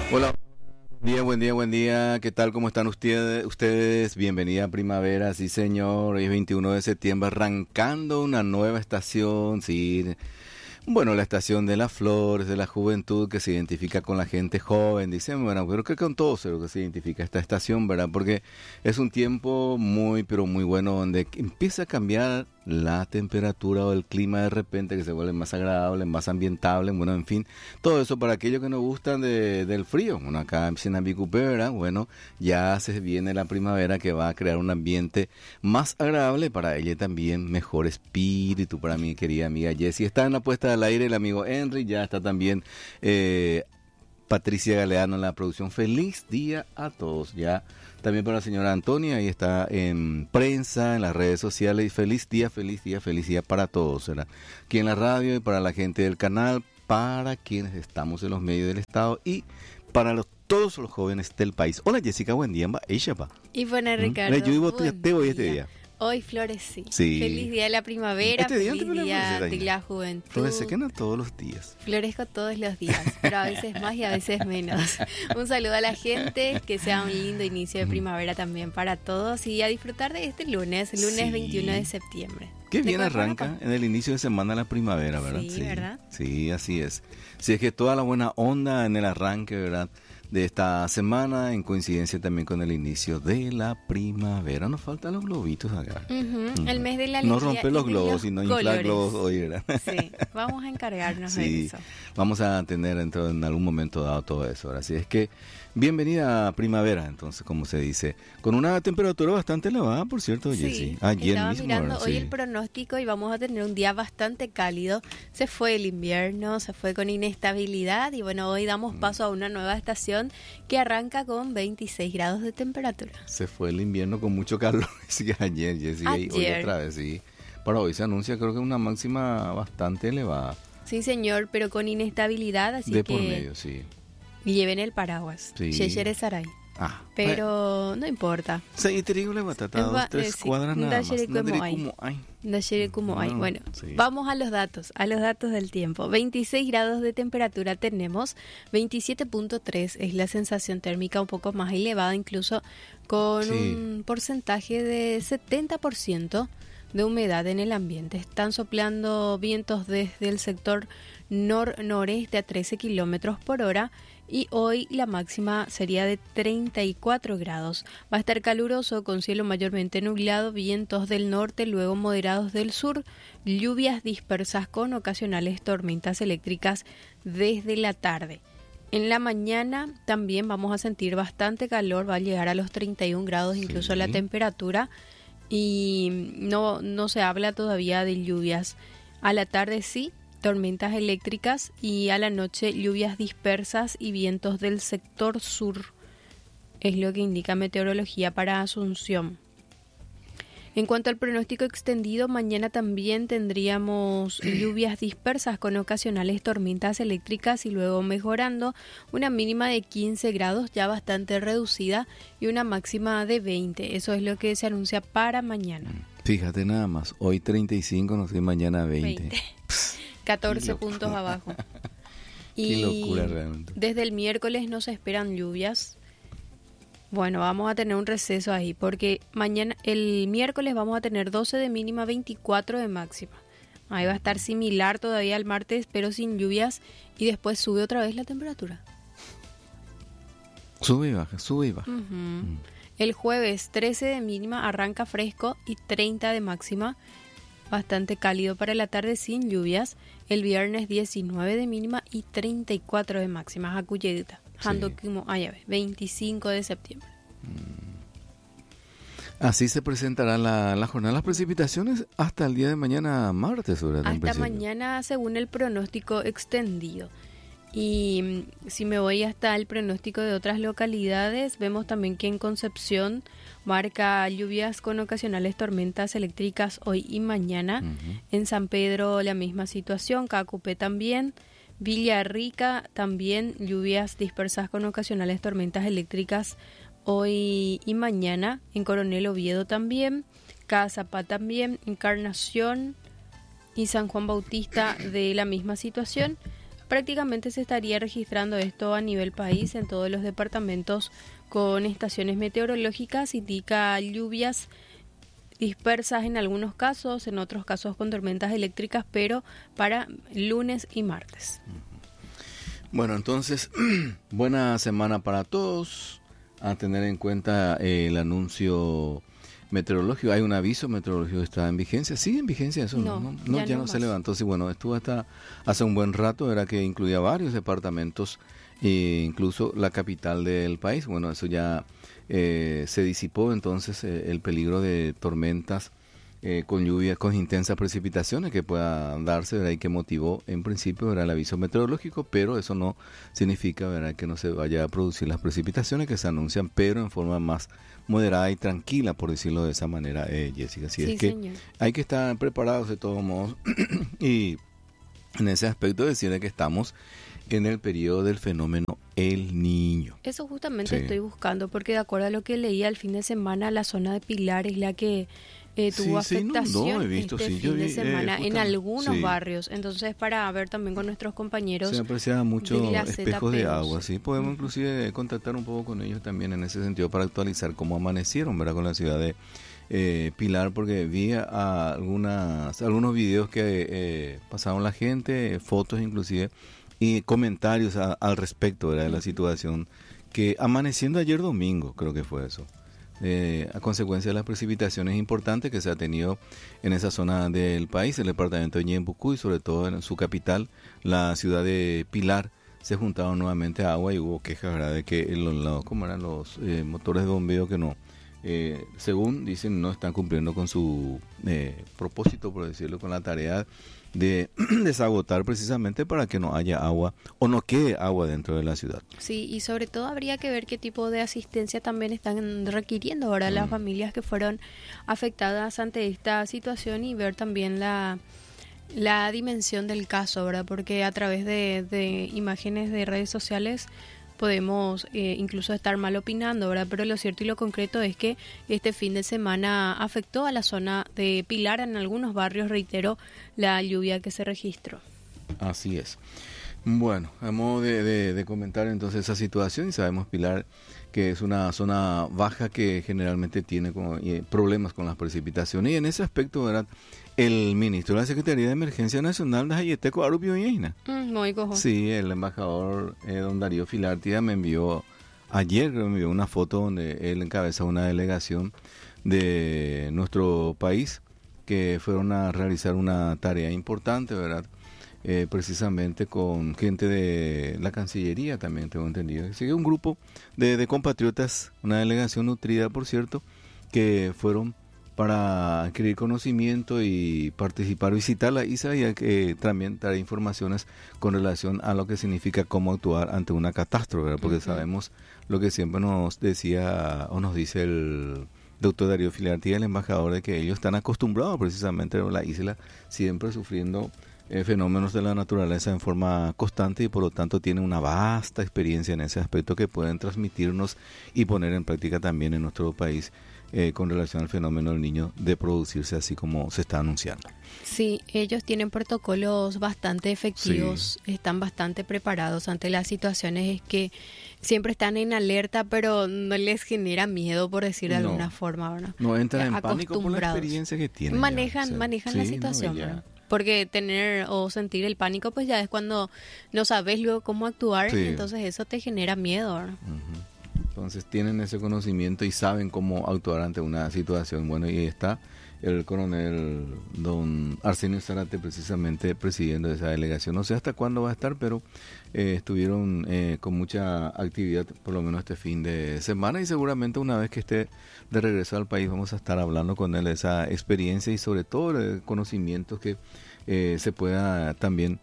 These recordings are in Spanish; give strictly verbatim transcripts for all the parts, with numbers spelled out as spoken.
Hola, buen día, buen día, buen día. ¿Qué tal? ¿Cómo están ustedes? Ustedes, bienvenida a primavera, sí señor. Hoy es veintiuno de septiembre, arrancando una nueva estación, sí. Bueno, la estación de las flores, de la juventud, que se identifica con la gente joven, dicen, bueno, pero creo que con todo lo que se identifica esta estación, ¿verdad? Porque es un tiempo muy, pero muy bueno, donde empieza a cambiar la temperatura o el clima de repente, que se vuelve más agradable, más ambientable, bueno, en fin, todo eso para aquellos que nos gustan de, del frío. Bueno, acá en Sinambicupé, ¿verdad? Bueno, ya se viene la primavera, que va a crear un ambiente más agradable para ella, también mejor espíritu para mi querida amiga Jessie. Está en la puesta al aire el amigo Henry, ya está también eh, Patricia Galeano en la producción. Feliz día a todos, ya también para la señora Antonia, ahí está en prensa, en las redes sociales. Y feliz día, feliz día, feliz día para todos, ¿verdad? Aquí en la radio y para la gente del canal, para quienes estamos en los medios del estado y para los, todos los jóvenes del país. Hola Jessica, buen día. Ella va. Y bueno, Ricardo, ¿Mm? Yo vivo te voy este día. Hoy florecí. Sí. Feliz día de la primavera, este día feliz día de la juventud. Florece que no todos los días. Florezco todos los días, pero a veces más y a veces menos. Un saludo a la gente, que sea un lindo inicio de primavera también para todos y a disfrutar de este lunes, lunes sí. veintiuno de septiembre. Qué bien arranca en el inicio de semana la primavera, ¿verdad? Sí, sí, ¿verdad? Sí, así es. Sí, es que toda la buena onda en el arranque, ¿verdad?, de esta semana, en coincidencia también con el inicio de la primavera. Nos faltan los globitos acá. Uh-huh. Uh-huh. El mes de la alegría. No romper los globos y no inflar globos hoy, ¿verdad? Sí, vamos a encargarnos sí, de eso. Vamos a tener dentro en algún momento dado todo eso. Ahora, así es que bienvenida a primavera, entonces, como se dice, con una temperatura bastante elevada, por cierto, sí, Jessie. Ayer estaba mismo, mirando ¿verdad? hoy Sí. el pronóstico y vamos a tener un día bastante cálido. Se fue el invierno, se fue con inestabilidad y bueno, hoy damos paso a una nueva estación que arranca con veintiséis grados de temperatura. Se fue el invierno con mucho calor, sí, ayer, Jessie, ayer. Hoy otra vez, sí. Para hoy se anuncia, creo que una máxima bastante elevada. Sí, señor, pero con inestabilidad, así de que... por medio, sí. Lleven el paraguas. Sí. Yeyere Saray. Ah, pero bueno, no importa. Sí, te digo, le va a tratar dos, tres sí. cuadras nada más. No como hay. como hay. Bueno, sí. Vamos a los datos, a los datos del tiempo. veintiséis grados de temperatura tenemos, veintisiete punto tres es la sensación térmica, un poco más elevada, incluso con sí. un porcentaje de setenta por ciento de humedad en el ambiente. Están soplando vientos desde el sector nor-noreste a trece kilómetros por hora. Y hoy la máxima sería de treinta y cuatro grados. Va a estar caluroso con cielo mayormente nublado, vientos del norte, luego moderados del sur, lluvias dispersas con ocasionales tormentas eléctricas desde la tarde. En la mañana también vamos a sentir bastante calor, va a llegar a los treinta y un grados incluso sí. la temperatura y no, no se habla todavía de lluvias. A la tarde sí. Tormentas eléctricas y a la noche lluvias dispersas y vientos del sector sur. Es lo que indica meteorología para Asunción. En cuanto al pronóstico extendido, mañana también tendríamos lluvias dispersas con ocasionales tormentas eléctricas y luego mejorando, una mínima de quince grados ya bastante reducida y una máxima de veinte. Eso es lo que se anuncia para mañana. Fíjate nada más, hoy treinta y cinco, no sé, mañana veinte. veinte. catorce puntos abajo. Y qué locura realmente. Desde el miércoles no se esperan lluvias. Bueno, vamos a tener un receso ahí porque mañana, el miércoles vamos a tener doce de mínima, veinticuatro de máxima. Ahí va a estar similar todavía al martes, pero sin lluvias y después sube otra vez la temperatura. Sube y baja, sube y baja. Uh-huh. Mm. El jueves trece de mínima, arranca fresco y treinta de máxima. Bastante cálido para la tarde sin lluvias. El viernes diecinueve de mínima y treinta y cuatro de máxima. Jacuyedita. Hando como, ah, ya ves, veinticinco de septiembre. Así se presentará la, la jornada de las precipitaciones hasta el día de mañana martes. ¿Verdad? Hasta mañana según el pronóstico extendido. Y si me voy hasta el pronóstico de otras localidades, vemos también que en Concepción marca lluvias con ocasionales tormentas eléctricas hoy y mañana. Uh-huh. En San Pedro la misma situación, Cacupé también. Villarrica también lluvias dispersas con ocasionales tormentas eléctricas hoy y mañana. En Coronel Oviedo también. Cazapá también. Encarnación y San Juan Bautista de la misma situación. prácticamente se estaría registrando esto a nivel país en todos los departamentos con estaciones meteorológicas. Indica lluvias dispersas en algunos casos, en otros casos con tormentas eléctricas, pero para lunes y martes. Bueno, entonces, buena semana para todos. A tener en cuenta eh, el anuncio meteorológico. Hay un aviso meteorológico que está en vigencia. ¿Sigue en vigencia eso? No, no, no, ya, ya no, no se levantó. Sí, bueno, estuvo hasta hace un buen rato, era que incluía varios departamentos e incluso la capital del país. Bueno, eso ya eh, se disipó, entonces eh, el peligro de tormentas eh, con lluvias, con intensas precipitaciones que pueda darse, ¿verdad? Y que motivó en principio era el aviso meteorológico, pero eso no significa, ¿verdad?, que no se vaya a producir las precipitaciones que se anuncian, pero en forma más moderada y tranquila, por decirlo de esa manera, eh, Jessica. Así sí, es que señor. Hay que estar preparados de todos modos y en ese aspecto decir que estamos en el periodo del fenómeno El Niño. Eso justamente Sí. estoy buscando, porque de acuerdo a lo que leí al fin de semana, la zona de Pilar es la que eh, tuvo Sí, se inundó, afectación he visto, este sí, yo fin de vi, eh, semana en justamente, algunos sí. barrios. Entonces, para ver también con nuestros compañeros Se apreciaban muchos de la Z espejos P de U. agua, sí. Podemos Ujú. inclusive contactar un poco con ellos también en ese sentido para actualizar cómo amanecieron, ¿verdad?, con la ciudad de eh, Pilar, porque vi a algunas algunos videos que eh, pasaron la gente, fotos inclusive, y comentarios a, al respecto, ¿verdad?, de la situación que amaneciendo ayer domingo, creo que fue eso. Eh, a consecuencia de las precipitaciones importantes que se ha tenido en esa zona del país, el departamento de Ñembucú y sobre todo en su capital, la ciudad de Pilar, se juntaron nuevamente agua y hubo quejas, ¿verdad?, de que los, los, ¿cómo eran? los eh, motores de bombeo que no, eh, según dicen, no están cumpliendo con su eh, propósito, por decirlo, con la tarea de desagotar precisamente para que no haya agua o no quede agua dentro de la ciudad. Sí, y sobre todo habría que ver qué tipo de asistencia también están requiriendo ahora mm. las familias que fueron afectadas ante esta situación y ver también la, la dimensión del caso, ¿verdad? Porque a través de, de imágenes de redes sociales podemos eh, incluso estar mal opinando, ¿verdad? Pero lo cierto y lo concreto es que este fin de semana afectó a la zona de Pilar, en algunos barrios, reitero, la lluvia que se registró. Así es. Bueno, a modo de, de, de comentar entonces esa situación, y sabemos, Pilar, que es una zona baja que generalmente tiene como, eh, problemas con las precipitaciones, y en ese aspecto, ¿verdad?, el ministro de la Secretaría de Emergencia Nacional de Hayeteco Arubio Yeina. Mm, muy cojo. Sí, el embajador eh, don Darío Filartia me envió ayer, me envió una foto donde él encabeza una delegación de nuestro país que fueron a realizar una tarea importante, ¿verdad? Eh, precisamente con gente de la Cancillería también, tengo entendido. Sigue un grupo de, de compatriotas, una delegación nutrida, por cierto, que fueron para adquirir conocimiento y participar, visitar la I S A y eh, también dar informaciones con relación a lo que significa cómo actuar ante una catástrofe, ¿verdad? Porque uh-huh. sabemos lo que siempre nos decía o nos dice el doctor Darío Filartia, el embajador, de que ellos están acostumbrados precisamente a la isla, siempre sufriendo eh, fenómenos de la naturaleza en forma constante y por lo tanto tienen una vasta experiencia en ese aspecto que pueden transmitirnos y poner en práctica también en nuestro país. Eh, con relación al fenómeno del niño de producirse así como se está anunciando. Sí, ellos tienen protocolos bastante efectivos, sí. Están bastante preparados ante las situaciones, es que siempre están en alerta, pero no les genera miedo, por decir de no, alguna forma, ¿verdad? No entran en pánico por la experiencia que tienen. Manejan, ya, o sea, manejan sí, la situación, no, ¿verdad? Porque tener o sentir el pánico, pues ya es cuando no sabes luego cómo actuar, sí. Entonces eso te genera miedo, ¿verdad? Uh-huh. Entonces tienen ese conocimiento y saben cómo actuar ante una situación. Bueno, y está el coronel don Arsenio Zárate precisamente presidiendo esa delegación. No sé hasta cuándo va a estar, pero eh, estuvieron eh, con mucha actividad, por lo menos este fin de semana, y seguramente una vez que esté de regreso al país vamos a estar hablando con él de esa experiencia y sobre todo de conocimientos que eh, se pueda también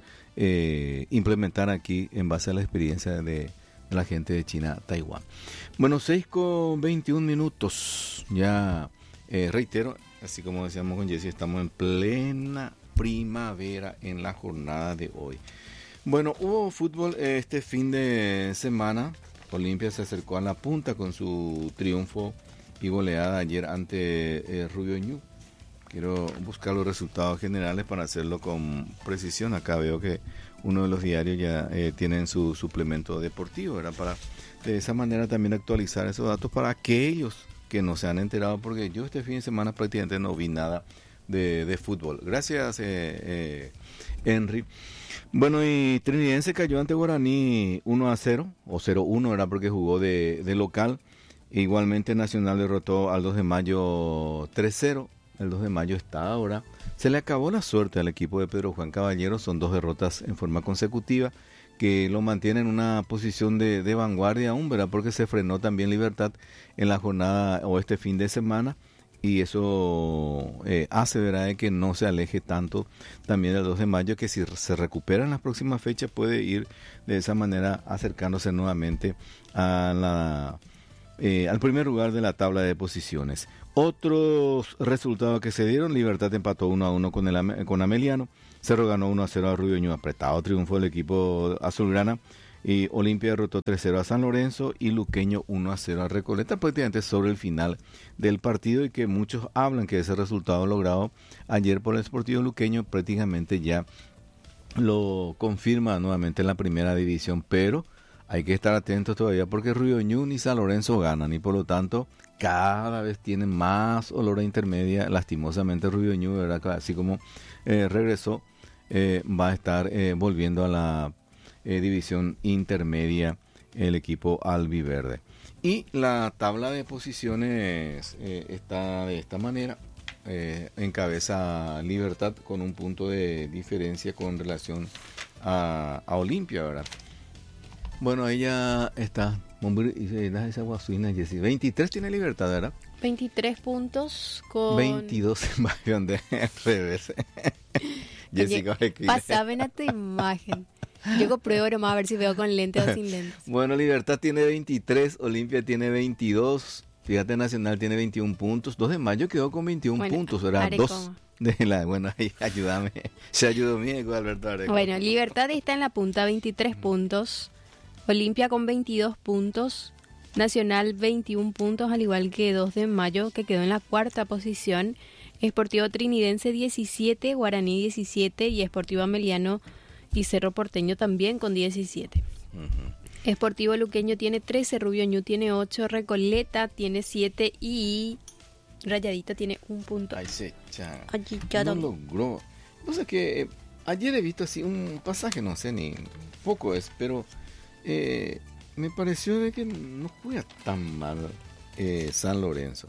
eh, implementar aquí en base a la experiencia de la gente de China, Taiwán. Bueno, seis con veintiún minutos. Ya eh, reitero, así como decíamos con Jessy, estamos en plena primavera en la jornada de hoy. Bueno, hubo fútbol este fin de semana. Olimpia se acercó a la punta con su triunfo y goleada ayer ante eh, Rubio Ñu. Quiero buscar los resultados generales para hacerlo con precisión. Acá veo que uno de los diarios ya eh, tienen su suplemento deportivo, ¿verdad? Para de esa manera también actualizar esos datos para aquellos que no se han enterado, porque yo este fin de semana prácticamente no vi nada de, de fútbol. Gracias, eh, eh, Henry. Bueno, y Trinidense cayó ante Guaraní uno a cero, o cero uno, era porque jugó de, de local. Igualmente Nacional derrotó al dos de mayo tres cero. El dos de mayo está ahora. Se le acabó la suerte al equipo de Pedro Juan Caballero. Son dos derrotas en forma consecutiva que lo mantiene en una posición de, de vanguardia aún, ¿verdad? Porque se frenó también Libertad en la jornada o este fin de semana. Y eso eh, hace, ¿verdad?, de que no se aleje tanto también del dos de mayo, que si se recupera en las próximas fechas puede ir de esa manera acercándose nuevamente a la, eh, al primer lugar de la tabla de posiciones. Otros resultados que se dieron: Libertad empató uno a uno con, el, con Ameliano, Cerro ganó uno a cero a Río Ñuble, apretado triunfo del equipo azulgrana, y Olimpia derrotó tres cero a San Lorenzo y Luqueño uno a cero a Recoleta, prácticamente sobre el final del partido, y que muchos hablan que ese resultado logrado ayer por el Sportivo Luqueño prácticamente ya lo confirma nuevamente en la primera división, pero hay que estar atentos todavía porque Río Ñuble y San Lorenzo ganan y por lo tanto cada vez tienen más olor a intermedia. Lastimosamente Río Ñuble, ¿verdad?, así como eh, regresó, eh, va a estar eh, volviendo a la Eh, división intermedia el equipo albiverde. Y la tabla de posiciones eh, está de esta manera: eh, encabeza Libertad con un punto de diferencia con relación a, a Olimpia, ¿verdad? Bueno, ella está, esa guasuina, Jessy, veintitrés tiene Libertad, ¿verdad? veintitrés puntos con veintidós en Bayón de revés. Jessica, pasaban a tu imagen. Yo compruebo nomás a ver si veo con lentes o sin lentes. Bueno, Libertad tiene veintitrés, Olimpia tiene veintidós, fíjate, Nacional tiene veintiún puntos, dos de mayo quedó con veintiún bueno, puntos, ¿verdad? Dos de la, bueno, ahí ayúdame, se ayudó mi ego, Alberto Areco. Bueno, Libertad está en la punta, veintitrés puntos, Olimpia con veintidós puntos, Nacional veintiún puntos, al igual que dos de mayo, que quedó en la cuarta posición, Sportivo Trinidense diecisiete, Guaraní diecisiete y Sportivo Ameliano y Cerro Porteño también con diecisiete. Uh-huh. Sportivo Luqueño tiene trece, Rubio Ñu tiene ocho, Recoleta tiene siete y Rayadita tiene un punto. Ay, se cha. Allí no logró. No sé qué, eh, ayer he visto así un pasaje, no sé ni poco es, pero eh, me pareció de que no juega tan mal eh, San Lorenzo.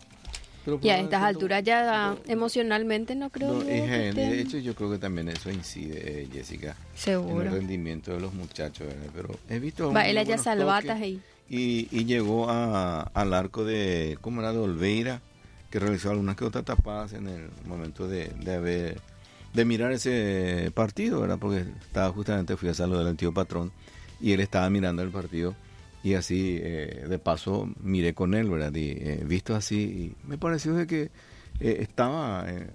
Y a estas alturas ya no, emocionalmente no creo no, que hija, de hecho yo creo que también eso incide, eh, Jessica, seguro, en el rendimiento de los muchachos, ¿verdad? Pero he visto va él allá salvatas ahí y, y llegó a, al arco de, ¿cómo era?, de Olveira, que realizó algunas que otras tapadas en el momento de, de haber de mirar ese partido, ¿verdad? Porque estaba justamente, fui a saludar al tío patrón y él estaba mirando el partido. Y así, eh, de paso, miré con él, ¿verdad? Y eh, visto así, y me pareció de que eh, estaba eh,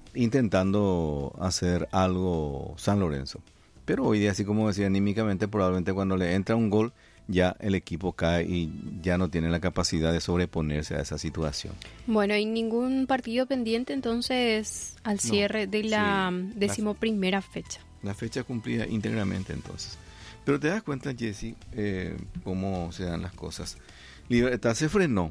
intentando hacer algo San Lorenzo. Pero hoy día, así como decía, anímicamente, probablemente cuando le entra un gol, ya el equipo cae y ya no tiene la capacidad de sobreponerse a esa situación. Bueno, ¿y ningún partido pendiente entonces al cierre no, de la sí, decimoprimera fecha? La fecha cumplida íntegramente entonces. Pero te das cuenta, Jessy, eh, cómo se dan las cosas. Libertad se frenó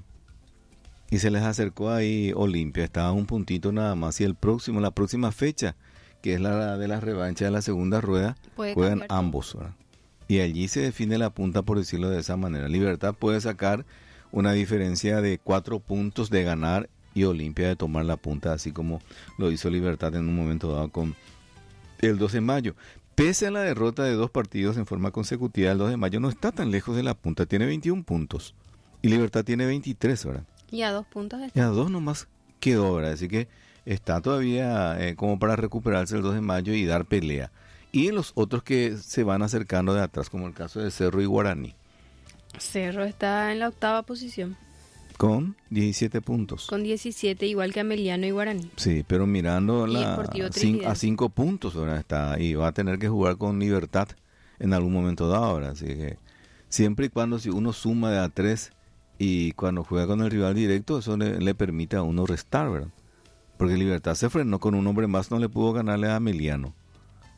y se les acercó ahí Olimpia, estaba un puntito nada más, y el próximo, la próxima fecha, que es la de la revancha de la segunda rueda, juegan ambos, ¿verdad? Y allí se define la punta, por decirlo de esa manera. Libertad puede sacar una diferencia de cuatro puntos de ganar y Olimpia de tomar la punta, así como lo hizo Libertad en un momento dado con el dos de mayo. Pese a la derrota de dos partidos en forma consecutiva, el dos de mayo no está tan lejos de la punta, tiene veintiún puntos y Libertad tiene veintitrés, ¿verdad? Y a dos puntos está. Y a dos nomás quedó, ¿verdad? Así que está todavía eh, como para recuperarse el dos de mayo y dar pelea. Y los otros que se van acercando de atrás, como el caso de Cerro y Guaraní. Cerro está en la octava posición. Con diecisiete puntos. Con diecisiete, igual que Ameliano y Guaraní. Sí, pero mirando la, cin, a cinco puntos, ¿verdad? Está, y va a tener que jugar con Libertad en algún momento dado, ¿verdad? Así que siempre y cuando si uno suma de a tres y cuando juega con el rival directo, eso le, le permite a uno restar, ¿verdad? Porque Libertad se frenó con un hombre más, no le pudo ganarle a Ameliano.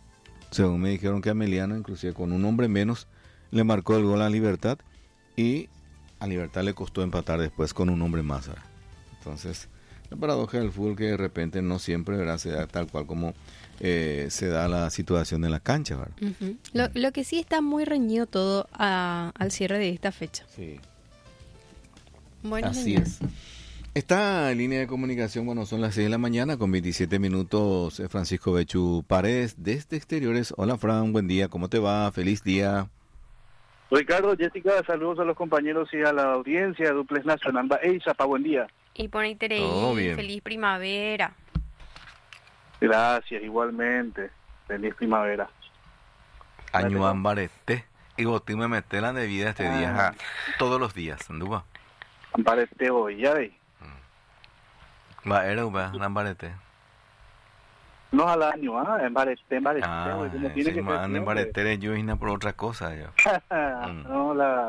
Según me dijeron que a Emiliano, inclusive con un hombre menos, le marcó el gol a Libertad y a Libertad le costó empatar después con un hombre más, ¿verdad? Entonces, la paradoja del fútbol que de repente no siempre, ¿verdad?, se da tal cual como eh, se da la situación en la cancha, ¿verdad? Uh-huh. Lo, lo que sí está muy reñido todo a, al cierre de esta fecha. Sí. Bueno, así señor. es. Está en línea de comunicación, bueno, son las seis de la mañana con veintisiete minutos, eh, Francisco Bechu Paredes, desde Exteriores. Hola, Fran, buen día, ¿cómo te va? Feliz día. Ricardo, Jessica, saludos a los compañeros y a la audiencia de Duples Nacional. Ey, Zapa, buen día. Y por interés, feliz primavera. Gracias, igualmente. Feliz primavera. Año ambarete. Y vos te me metes la de vida este ah. día, todos los días, ¿anduva? Ambarete hoy, ya veis. Va, era uva, ambarete. No al año, ¿ah? ¿eh? Embarete, embarete. Ah, como tiene sí, que man, ser embarete yo y no por otra cosa, yo. mm. No, la...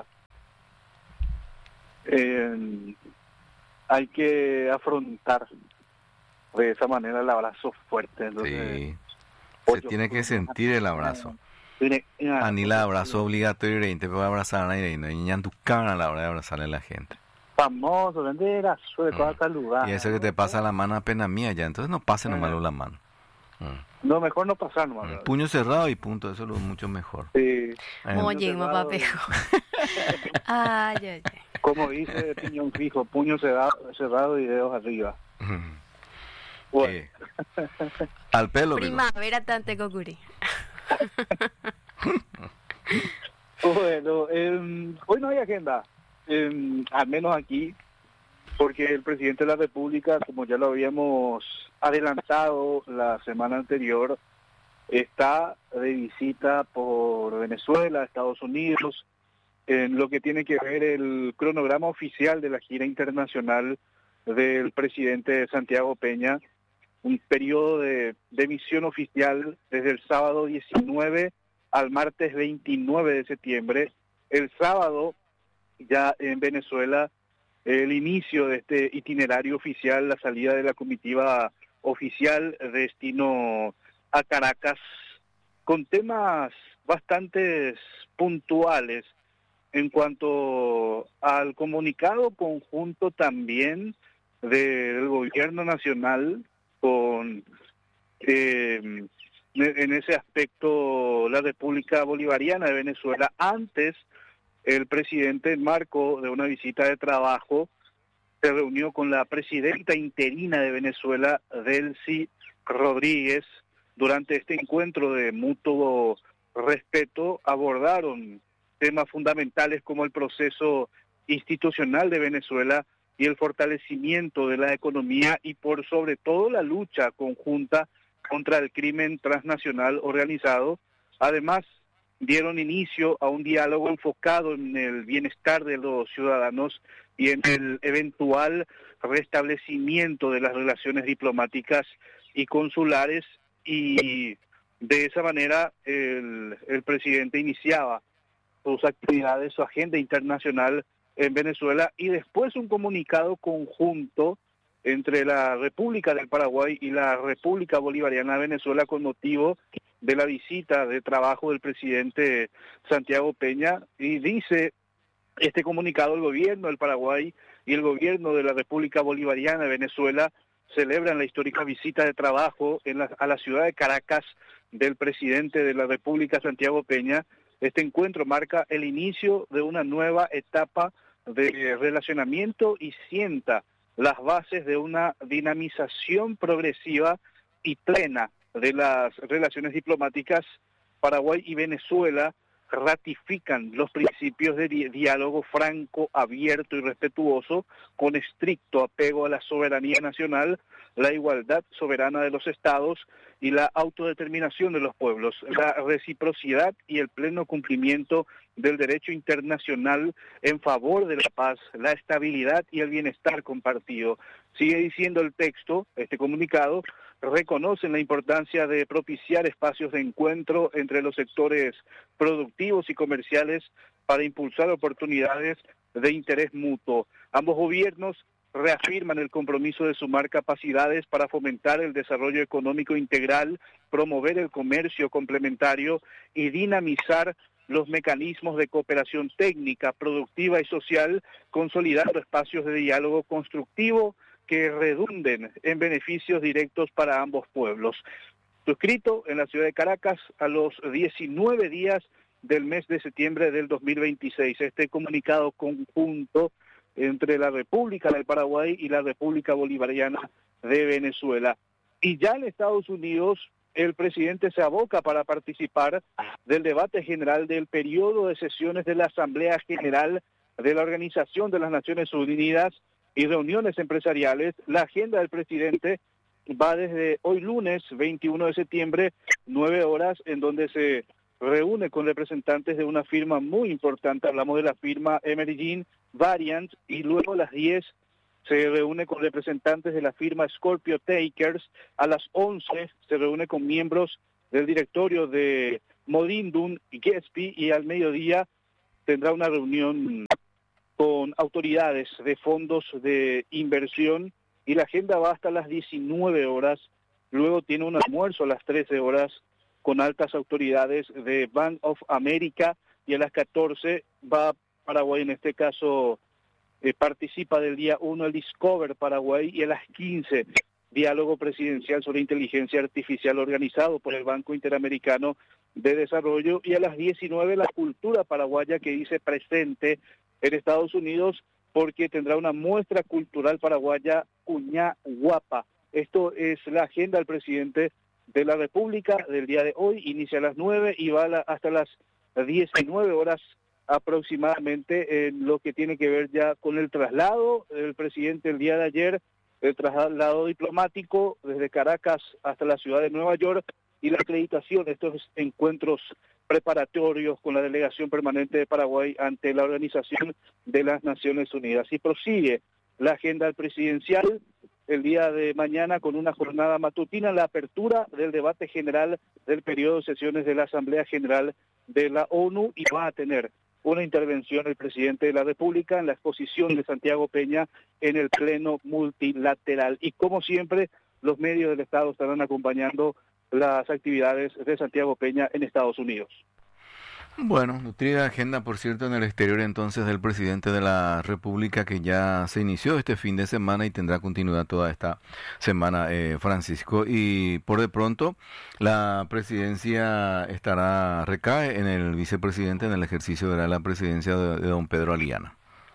Eh, hay que afrontar de esa manera el abrazo fuerte. Entonces, sí, se tiene que sentir el abrazo. A ni el abrazo obligatorio y te puede abrazar a nadie, no hay en tu cara a la hora de abrazarle a la gente. Famoso, vendera, suele mm. cada lugar. Y eso que te pasa la mano apenas mía ya, entonces no pase nomás la mano. Mm. No, mejor no pasar nomás. Mm. Puño cerrado y punto, eso es lo mucho mejor. Sí. Oye, papejo. Ay, ay, ay. Como dice Piñón Fijo, puño cerrado, cerrado y dedos arriba. Mm. Bueno. Eh, al pelo. Primavera tante cocuri. Bueno, eh, hoy no hay agenda. Eh, al menos aquí, porque el presidente de la República, como ya lo habíamos adelantado la semana anterior, está de visita por Venezuela, Estados Unidos, en lo que tiene que ver el cronograma oficial de la gira internacional del presidente Santiago Peña, un periodo de, de misión oficial desde el sábado diecinueve al martes veintinueve de septiembre. El sábado, ya en Venezuela, el inicio de este itinerario oficial, la salida de la comitiva oficial destino a Caracas, con temas bastante puntuales en cuanto al comunicado conjunto también del gobierno nacional, con eh, en ese aspecto la República Bolivariana de Venezuela. Antes, el presidente, en marco de una visita de trabajo, se reunió con la presidenta interina de Venezuela, Delcy Rodríguez. Durante este encuentro de mutuo respeto abordaron temas fundamentales como el proceso institucional de Venezuela y el fortalecimiento de la economía y por sobre todo la lucha conjunta contra el crimen transnacional organizado. Además, dieron inicio a un diálogo enfocado en el bienestar de los ciudadanos y en el eventual restablecimiento de las relaciones diplomáticas y consulares, y de esa manera el, el presidente iniciaba sus actividades, su agenda internacional en Venezuela, y después un comunicado conjunto entre la República del Paraguay y la República Bolivariana de Venezuela con motivo de la visita de trabajo del presidente Santiago Peña. Y dice este comunicado: el gobierno del Paraguay y el gobierno de la República Bolivariana de Venezuela celebran la histórica visita de trabajo en la, a la ciudad de Caracas del presidente de la República, Santiago Peña. Este encuentro marca el inicio de una nueva etapa de relacionamiento y sienta las bases de una dinamización progresiva y plena de las relaciones diplomáticas. Paraguay y Venezuela ratifican los principios de di- diálogo franco, abierto y respetuoso, con estricto apego a la soberanía nacional, la igualdad soberana de los estados y la autodeterminación de los pueblos, la reciprocidad y el pleno cumplimiento del derecho internacional en favor de la paz, la estabilidad y el bienestar compartido. Sigue diciendo el texto, este comunicado: reconocen la importancia de propiciar espacios de encuentro entre los sectores productivos y comerciales para impulsar oportunidades de interés mutuo. Ambos gobiernos reafirman el compromiso de sumar capacidades para fomentar el desarrollo económico integral, promover el comercio complementario y dinamizar los mecanismos de cooperación técnica, productiva y social, consolidando espacios de diálogo constructivo que redunden en beneficios directos para ambos pueblos. Suscrito en la ciudad de Caracas a los diecinueve días del mes de septiembre del dos mil veintiséis. Este comunicado conjunto entre la República del Paraguay y la República Bolivariana de Venezuela. Y ya en Estados Unidos, el presidente se aboca para participar del debate general del periodo de sesiones de la Asamblea General de la Organización de las Naciones Unidas y reuniones empresariales. La agenda del presidente va desde hoy lunes veintiuno de septiembre, nueve horas, en donde se reúne con representantes de una firma muy importante. Hablamos de la firma Emerging Variant, y luego a las diez se reúne con representantes de la firma Scorpio Takers. A las once se reúne con miembros del directorio de Modindun y Gespi, y al mediodía tendrá una reunión con autoridades de fondos de inversión, y la agenda va hasta las diecinueve horas. Luego tiene un almuerzo a las trece horas con altas autoridades de Bank of America, y a las catorce va Paraguay, en este caso eh, participa del día uno el Discover Paraguay, y a las quince diálogo presidencial sobre inteligencia artificial organizado por el Banco Interamericano de Desarrollo, y a las diecinueve la cultura paraguaya, que dice presente en Estados Unidos porque tendrá una muestra cultural paraguaya Cuñá Guapa. Esto es la agenda del presidente de la República del día de hoy. Inicia a las nueve y va a la, hasta las diecinueve horas aproximadamente, en lo que tiene que ver ya con el traslado del presidente el día de ayer, el traslado diplomático desde Caracas hasta la ciudad de Nueva York, y la acreditación de estos encuentros preparatorios con la delegación permanente de Paraguay ante la Organización de las Naciones Unidas. Y prosigue la agenda presidencial el día de mañana con una jornada matutina, la apertura del debate general del periodo de sesiones de la Asamblea General de la ONU, y va a tener una intervención el presidente de la República en la exposición de Santiago Peña en el Pleno Multilateral. Y como siempre, los medios del Estado estarán acompañando las actividades de Santiago Peña en Estados Unidos. Bueno, nutrida agenda, por cierto, en el exterior entonces del presidente de la República, que ya se inició este fin de semana y tendrá continuidad toda esta semana, eh, Francisco. Y por de pronto, la presidencia estará, recae en el vicepresidente en el ejercicio de la presidencia de, de don Pedro Aliana.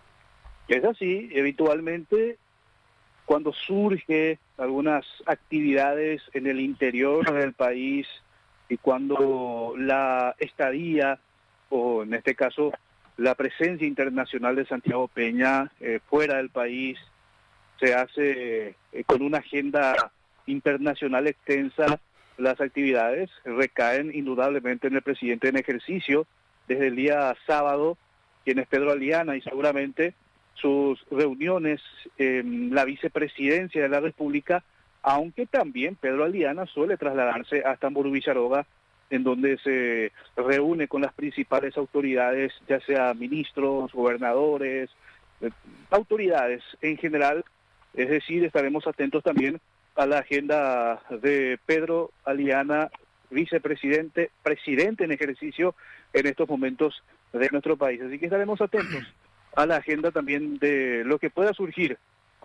Es así, habitualmente cuando surge algunas actividades en el interior del país y cuando la estadía, o en este caso la presencia internacional de Santiago Peña eh, fuera del país, se hace eh, con una agenda internacional extensa, las actividades recaen indudablemente en el presidente en ejercicio desde el día sábado, quien es Pedro Aliana, y seguramente sus reuniones en la vicepresidencia de la República, aunque también Pedro Aliana suele trasladarse hasta Mburubicharoga, en donde se reúne con las principales autoridades, ya sea ministros, gobernadores, eh, autoridades en general. Es decir, estaremos atentos también a la agenda de Pedro Aliana, vicepresidente, presidente en ejercicio en estos momentos de nuestro país. Así que estaremos atentos a la agenda también de lo que pueda surgir,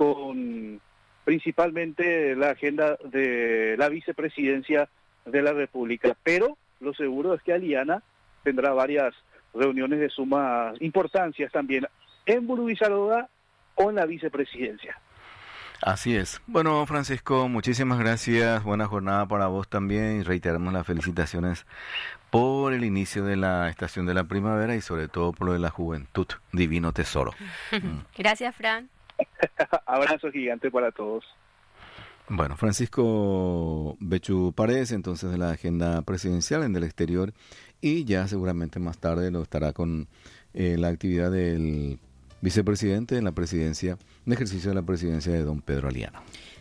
con principalmente la agenda de la vicepresidencia de la República. Pero lo seguro es que Aliana tendrá varias reuniones de suma importancia también en Mburubicharoga o en la vicepresidencia. Así es. Bueno, Francisco, muchísimas gracias. Buena jornada para vos también, y reiteramos las felicitaciones por el inicio de la estación de la primavera y sobre todo por lo de la juventud. Divino tesoro. Gracias, Fran. Abrazo gigante para todos. Bueno, Francisco Bechu Paredes, entonces, de la agenda presidencial en el exterior, y ya seguramente más tarde lo estará con eh, la actividad del vicepresidente en la presidencia, en ejercicio de la presidencia de don Pedro Aliana.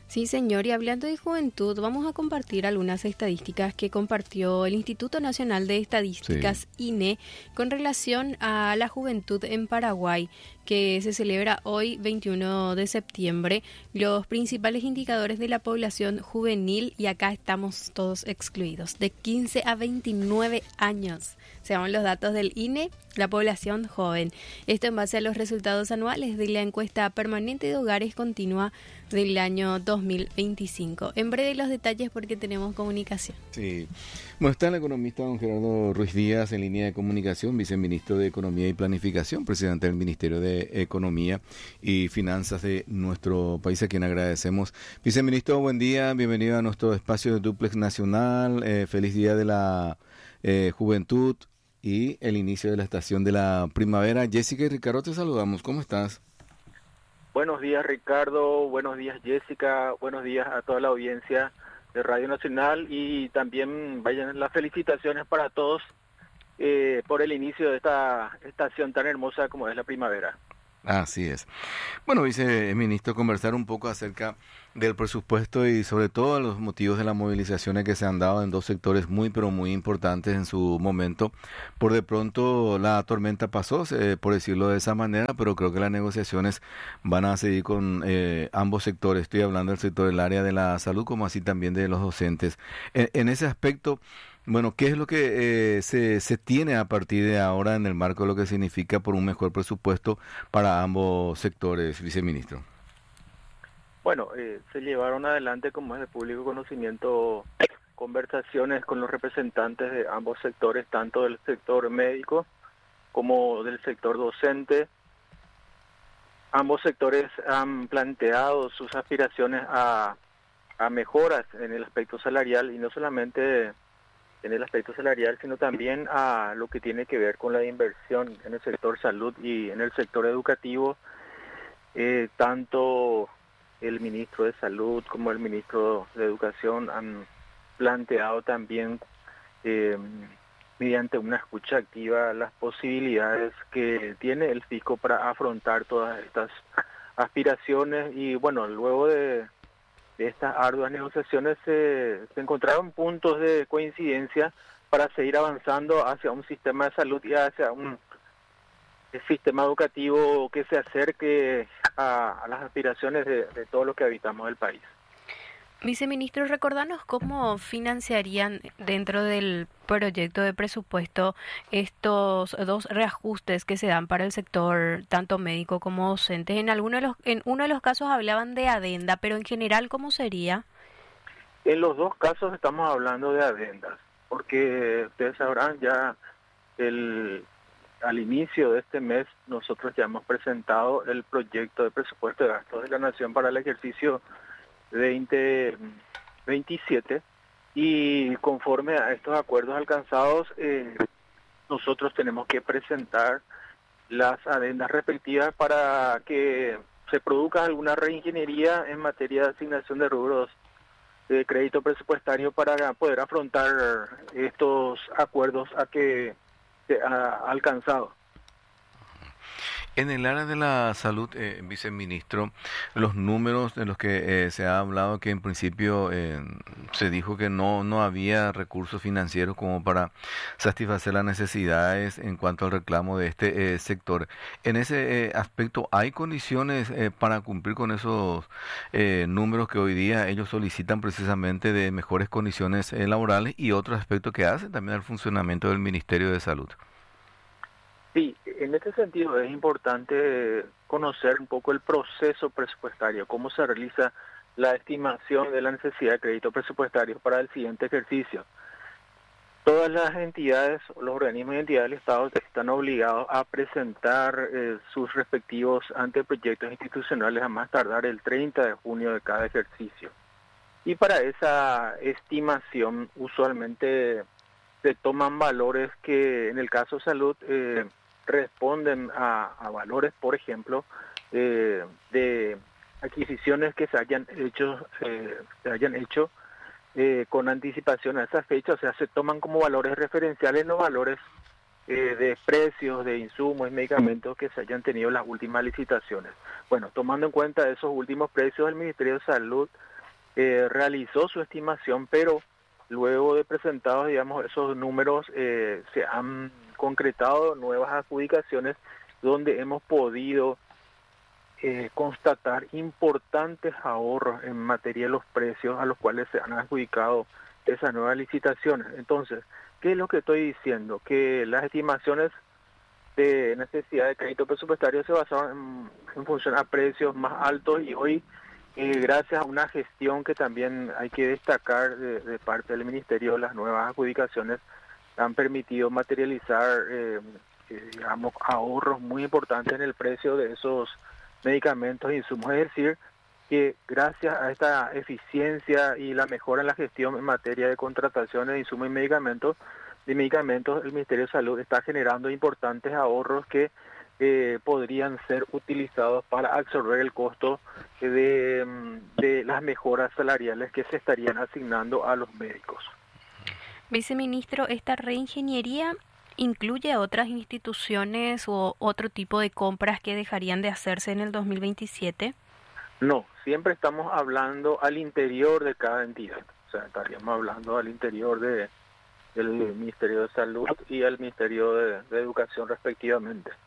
Sí, señor, y hablando de juventud, vamos a compartir algunas estadísticas que compartió el Instituto Nacional de Estadísticas, sí. I N E, con relación a la juventud en Paraguay, que se celebra hoy, veintiuno de septiembre, los principales indicadores de la población juvenil, y acá estamos todos excluidos, de quince a veintinueve años. Según los datos del I N E, la población joven. Esto en base a los resultados anuales de la encuesta permanente de hogares continua del año dos mil veinticinco. En breve los detalles porque tenemos comunicación. Sí. Bueno, está el economista don Gerardo Ruiz Díaz en línea de comunicación, viceministro de Economía y Planificación, presidente del Ministerio de Economía y Finanzas de nuestro país, a quien agradecemos. Viceministro, buen día, bienvenido a nuestro espacio de Duplex Nacional, eh, feliz día de la eh, juventud y el inicio de la estación de la primavera. Jessica y Ricardo, te saludamos, ¿cómo estás? Buenos días, Ricardo, buenos días, Jessica, buenos días a toda la audiencia de Radio Nacional, y también vayan las felicitaciones para todos eh, por el inicio de esta estación tan hermosa como es la primavera. Así es. Bueno, viceministro, conversar un poco acerca del presupuesto y sobre todo los motivos de las movilizaciones que se han dado en dos sectores muy pero muy importantes en su momento. Por de pronto la tormenta pasó, eh, por decirlo de esa manera, pero creo que las negociaciones van a seguir con eh, ambos sectores. Estoy hablando del sector del área de la salud como así también de los docentes. En, en ese aspecto, bueno, ¿qué es lo que eh, se, se tiene a partir de ahora en el marco de lo que significa por un mejor presupuesto para ambos sectores, viceministro? Bueno, eh, se llevaron adelante, como es de público conocimiento, conversaciones con los representantes de ambos sectores, tanto del sector médico como del sector docente. Ambos sectores han planteado sus aspiraciones a, a mejoras en el aspecto salarial, y no solamente en el aspecto salarial, sino también a lo que tiene que ver con la inversión en el sector salud y en el sector educativo. Eh, tanto el ministro de Salud como el ministro de Educación han planteado también, eh, mediante una escucha activa, las posibilidades que tiene el fisco para afrontar todas estas aspiraciones. Y bueno, luego de de estas arduas negociaciones se, se encontraron puntos de coincidencia para seguir avanzando hacia un sistema de salud y hacia un sistema educativo que se acerque a, a las aspiraciones de, de todo lo que habitamos del país. Viceministro, recordanos cómo financiarían dentro del proyecto de presupuesto estos dos reajustes que se dan para el sector tanto médico como docente. En alguno de los, en uno de los casos hablaban de adenda, pero en general, ¿cómo sería? En los dos casos estamos hablando de adendas, porque ustedes sabrán ya el al inicio de este mes nosotros ya hemos presentado el proyecto de presupuesto de gastos de la Nación para el ejercicio veinte veintisiete, y conforme a estos acuerdos alcanzados eh, nosotros tenemos que presentar las adendas respectivas para que se produzca alguna reingeniería en materia de asignación de rubros de crédito presupuestario para poder afrontar estos acuerdos a que se ha alcanzado. En el área de la salud, eh, viceministro, los números de los que eh, se ha hablado, que en principio eh, se dijo que no no había recursos financieros como para satisfacer las necesidades en cuanto al reclamo de este eh, sector. En ese eh, aspecto, ¿hay condiciones eh, para cumplir con esos eh, números que hoy día ellos solicitan precisamente de mejores condiciones eh, laborales y otros aspectos que hacen también al funcionamiento del Ministerio de Salud? Sí, en este sentido es importante conocer un poco el proceso presupuestario, cómo se realiza la estimación de la necesidad de crédito presupuestario para el siguiente ejercicio. Todas las entidades, los organismos y entidades del Estado están obligados a presentar eh, sus respectivos anteproyectos institucionales a más tardar el treinta de junio de cada ejercicio. Y para esa estimación usualmente se toman valores que en el caso de salud eh, responden a, a valores, por ejemplo, eh, de adquisiciones que se hayan hecho, eh, se hayan hecho eh, con anticipación a esa fecha. O sea, se toman como valores referenciales los valores eh, de precios de insumos y medicamentos que se hayan tenido en las últimas licitaciones. Bueno, tomando en cuenta esos últimos precios, el Ministerio de Salud eh, realizó su estimación, pero luego de presentados, digamos, esos números, eh, se han concretado nuevas adjudicaciones donde hemos podido eh, constatar importantes ahorros en materia de los precios a los cuales se han adjudicado esas nuevas licitaciones. Entonces, ¿qué es lo que estoy diciendo? Que las estimaciones de necesidad de crédito presupuestario se basaban en, en función a precios más altos, y hoy, eh, gracias a una gestión que también hay que destacar de, de parte del Ministerio, las nuevas adjudicaciones han permitido materializar, eh, eh, digamos, ahorros muy importantes en el precio de esos medicamentos e insumos. Es decir, que gracias a esta eficiencia y la mejora en la gestión en materia de contrataciones de insumos y medicamentos, de medicamentos, el Ministerio de Salud está generando importantes ahorros que eh, podrían ser utilizados para absorber el costo de, de las mejoras salariales que se estarían asignando a los médicos. Viceministro, ¿esta reingeniería incluye otras instituciones o otro tipo de compras que dejarían de hacerse en el dos mil veintisiete? No, siempre estamos hablando al interior de cada entidad. O sea, estaríamos hablando al interior de, del Ministerio de Salud y al Ministerio de, de Educación respectivamente.